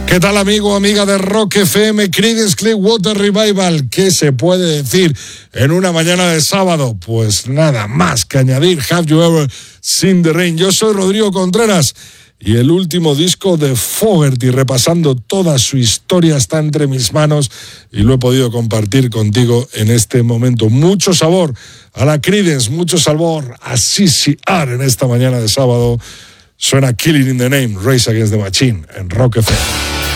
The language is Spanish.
¿Qué tal, amigo, amiga de Rock FM? Creedence Clearwater Revival. ¿Qué se puede decir en una mañana de sábado? Pues nada más que añadir Have You Ever Seen the Rain. Yo soy Rodrigo Contreras y el último disco de Fogerty, repasando toda su historia, está entre mis manos y lo he podido compartir contigo en este momento. Mucho sabor a la Creedence, mucho sabor a CCR en esta mañana de sábado. Suena Killing in the Name, Rage Against the Machine en Rock FM.